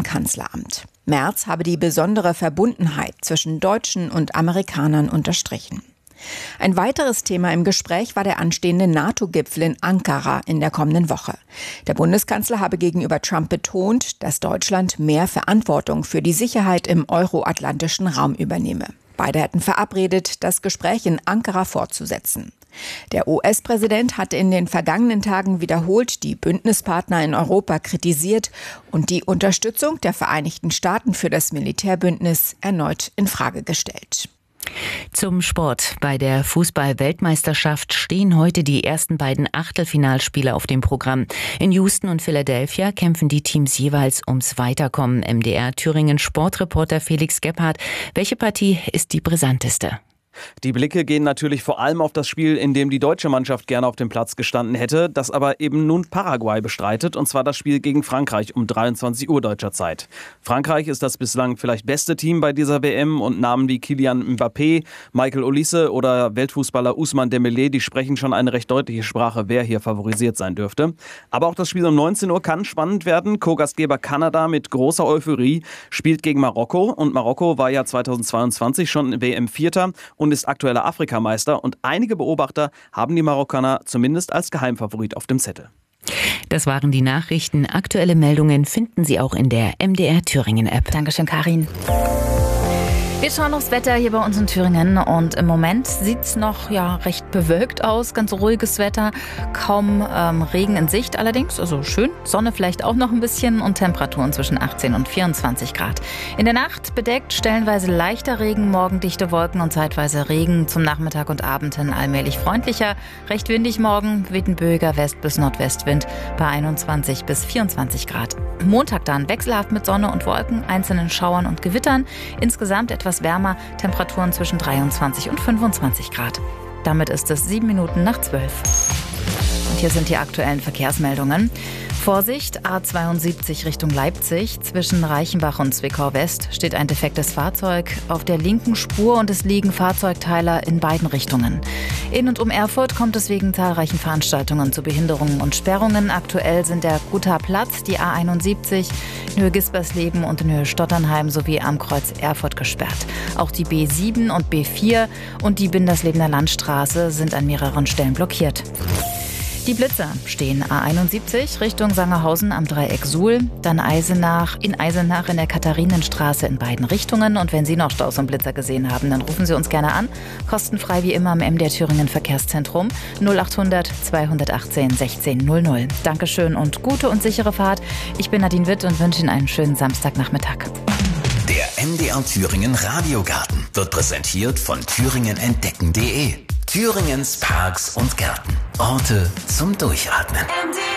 Kanzleramt. Merz habe die besondere Verbundenheit zwischen Deutschen und Amerikanern unterstrichen. Ein weiteres Thema im Gespräch war der anstehende NATO-Gipfel in Ankara in der kommenden Woche. Der Bundeskanzler habe gegenüber Trump betont, dass Deutschland mehr Verantwortung für die Sicherheit im euroatlantischen Raum übernehme. Beide hätten verabredet, das Gespräch in Ankara fortzusetzen. Der US-Präsident hatte in den vergangenen Tagen wiederholt die Bündnispartner in Europa kritisiert und die Unterstützung der Vereinigten Staaten für das Militärbündnis erneut in Frage gestellt. Zum Sport. Bei der Fußball-Weltmeisterschaft stehen heute die ersten beiden Achtelfinalspiele auf dem Programm. In Houston und Philadelphia kämpfen die Teams jeweils ums Weiterkommen. MDR Thüringen Sportreporter Felix Gebhardt. Welche Partie ist die brisanteste? Die Blicke gehen natürlich vor allem auf das Spiel, in dem die deutsche Mannschaft gerne auf dem Platz gestanden hätte, das aber eben nun Paraguay bestreitet, und zwar das Spiel gegen Frankreich um 23 Uhr deutscher Zeit. Frankreich ist das bislang vielleicht beste Team bei dieser WM und Namen wie Kylian Mbappé, Michael Olise oder Weltfußballer Ousmane Dembélé, die sprechen schon eine recht deutliche Sprache, wer hier favorisiert sein dürfte. Aber auch das Spiel um 19 Uhr kann spannend werden. Co-Gastgeber Kanada mit großer Euphorie spielt gegen Marokko, und Marokko war ja 2022 schon WM-Vierter und ist aktueller Afrikameister, und einige Beobachter haben die Marokkaner zumindest als Geheimfavorit auf dem Zettel. Das waren die Nachrichten. Aktuelle Meldungen finden Sie auch in der MDR Thüringen App. Dankeschön, Karin. Wir schauen aufs Wetter hier bei uns in Thüringen, und im Moment sieht es noch recht bewölkt aus, ganz ruhiges Wetter, kaum Regen in Sicht allerdings, also schön, Sonne vielleicht auch noch ein bisschen und Temperaturen zwischen 18 und 24 Grad. In der Nacht bedeckt, stellenweise leichter Regen, morgen dichte Wolken und zeitweise Regen, zum Nachmittag und Abend hin allmählich freundlicher, recht windig morgen, weht ein böiger West- bis Nordwestwind bei 21 bis 24 Grad. Montag dann wechselhaft mit Sonne und Wolken, einzelnen Schauern und Gewittern, insgesamt etwas wärmer, Temperaturen zwischen 23 und 25 Grad. Damit ist es 7 Minuten nach 12. Und hier sind die aktuellen Verkehrsmeldungen. Vorsicht, A72 Richtung Leipzig. Zwischen Reichenbach und Zwickau West steht ein defektes Fahrzeug auf der linken Spur und es liegen Fahrzeugteile in beiden Richtungen. In und um Erfurt kommt es wegen zahlreichen Veranstaltungen zu Behinderungen und Sperrungen. Aktuell sind der Guter Platz, die A71 in Höhe Gispersleben und in Höhe Stotternheim sowie am Kreuz Erfurt gesperrt. Auch die B7 und B4 und die Binderslebener Landstraße sind an mehreren Stellen blockiert. Die Blitzer stehen A71 Richtung Sangerhausen am Dreieck Suhl, dann in Eisenach in der Katharinenstraße in beiden Richtungen. Und wenn Sie noch Staus und Blitzer gesehen haben, dann rufen Sie uns gerne an. Kostenfrei wie immer am MDR Thüringen Verkehrszentrum 0800 218 1600. Dankeschön und gute und sichere Fahrt. Ich bin Nadine Witt und wünsche Ihnen einen schönen Samstagnachmittag. Der MDR Thüringen Radiogarten wird präsentiert von thüringenentdecken.de. Thüringens Parks und Gärten. Orte zum Durchatmen.